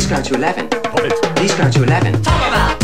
Please go to 11. Pop it. Please go to 11. Talk about